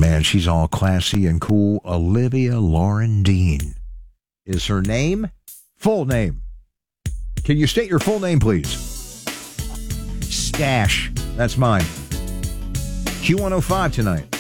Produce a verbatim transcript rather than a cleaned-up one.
Man, she's all classy and cool. Olivia Lauren Dean is her name. Full name. Can you state your full name, please? Stash. That's mine. Q one oh five tonight.